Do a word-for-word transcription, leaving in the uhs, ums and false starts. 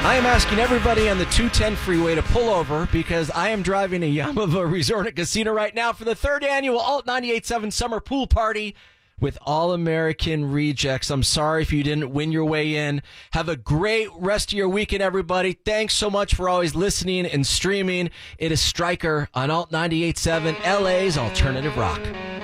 I am asking everybody on the two ten freeway to pull over because I am driving a Yamava Resort and Casino right now for the third annual Alt ninety-eight point seven Summer Pool Party with All-American Rejects. I'm sorry if you didn't win your way in. Have a great rest of your weekend, everybody. Thanks so much for always listening and streaming. It is Stryker on Alt ninety-eight point seven, L A's Alternative Rock.